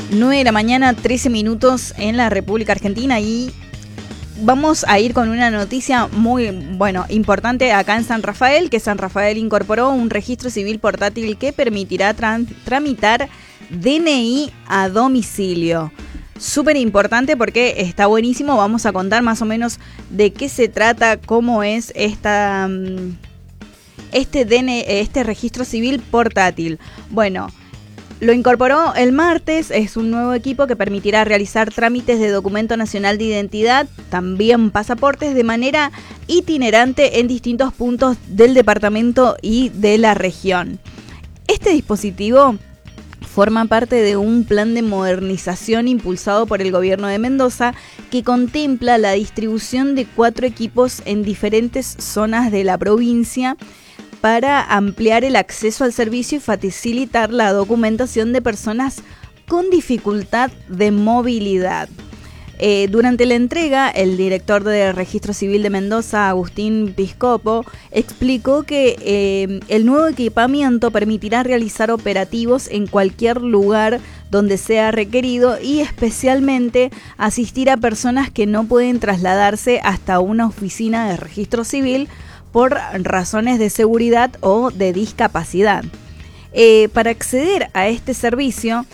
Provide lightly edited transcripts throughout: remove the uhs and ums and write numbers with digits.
9 de la mañana, 13 minutos en la República Argentina y vamos a ir con una noticia muy, importante acá en San Rafael, que San Rafael incorporó un registro civil portátil que permitirá tramitar DNI a domicilio. Súper importante porque está buenísimo, vamos a contar más o menos de qué se trata, cómo es este registro civil portátil. Bueno, lo incorporó el martes, es un nuevo equipo que permitirá realizar trámites de documento nacional de identidad, también pasaportes, de manera itinerante en distintos puntos del departamento y de la región. Este dispositivo forma parte de un plan de modernización impulsado por el gobierno de Mendoza que contempla la distribución de 4 equipos en diferentes zonas de la provincia para ampliar el acceso al servicio y facilitar la documentación de personas con dificultad de movilidad. Durante la entrega, el director de Registro Civil de Mendoza, Agustín Piscopo, explicó que el nuevo equipamiento permitirá realizar operativos en cualquier lugar donde sea requerido y especialmente asistir a personas que no pueden trasladarse hasta una oficina de registro civil por razones de seguridad o de discapacidad. Para acceder a este servicio,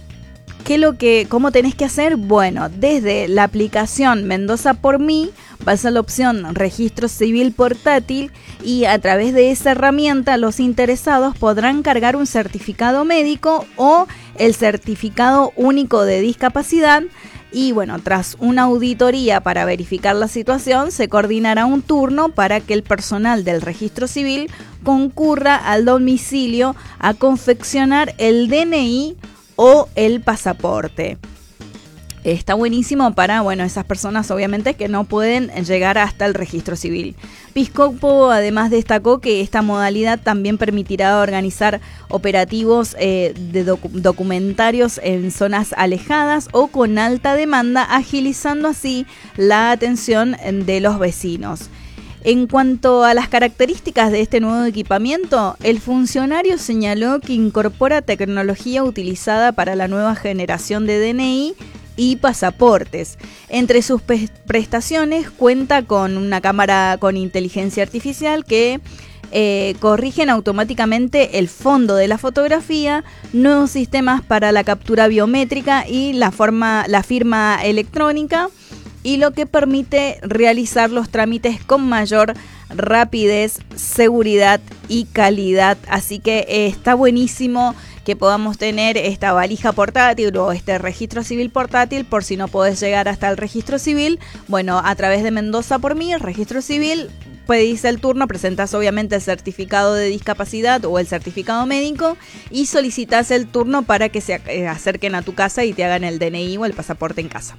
¿cómo tenés que hacer? Bueno, desde la aplicación Mendoza por mí, vas a la opción Registro Civil Portátil y a través de esa herramienta los interesados podrán cargar un certificado médico o el certificado único de discapacidad. Y bueno, tras una auditoría para verificar la situación, se coordinará un turno para que el personal del registro civil concurra al domicilio a confeccionar el DNI o el pasaporte. Está buenísimo para, esas personas obviamente que no pueden llegar hasta el registro civil. Piscopo además destacó que esta modalidad también permitirá organizar operativos documentarios en zonas alejadas o con alta demanda, agilizando así la atención de los vecinos. En cuanto a las características de este nuevo equipamiento, el funcionario señaló que incorpora tecnología utilizada para la nueva generación de DNI y pasaportes. Entre sus prestaciones cuenta con una cámara con inteligencia artificial que corrigen automáticamente el fondo de la fotografía, nuevos sistemas para la captura biométrica y la firma electrónica, y lo que permite realizar los trámites con mayor rapidez, seguridad y calidad. Así que está buenísimo que podamos tener esta valija portátil o este registro civil portátil por si no podés llegar hasta el registro civil. Bueno, a través de Mendoza por mí, el registro civil, pedís el turno, presentás obviamente el certificado de discapacidad o el certificado médico y solicitas el turno para que se acerquen a tu casa y te hagan el DNI o el pasaporte en casa.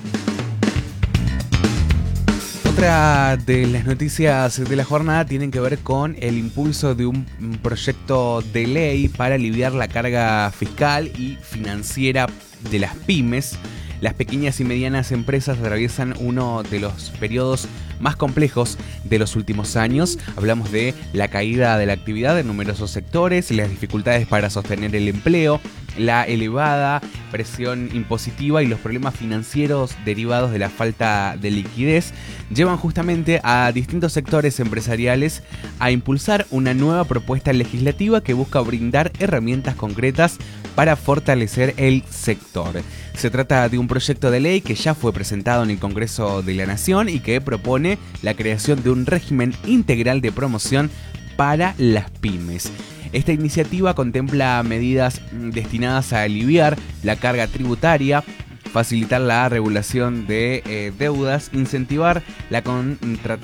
Otra de las noticias de la jornada tienen que ver con el impulso de un proyecto de ley para aliviar la carga fiscal y financiera de las pymes. Las pequeñas y medianas empresas atraviesan uno de los periodos más complejos de los últimos años. Hablamos de la caída de la actividad en numerosos sectores, las dificultades para sostener el empleo, la elevada presión impositiva y los problemas financieros derivados de la falta de liquidez llevan justamente a distintos sectores empresariales a impulsar una nueva propuesta legislativa que busca brindar herramientas concretas para fortalecer el sector. Se trata de un proyecto de ley que ya fue presentado en el Congreso de la Nación y que propone la creación de un régimen integral de promoción para las pymes. Esta iniciativa contempla medidas destinadas a aliviar la carga tributaria, facilitar la regulación de deudas, incentivar la contratación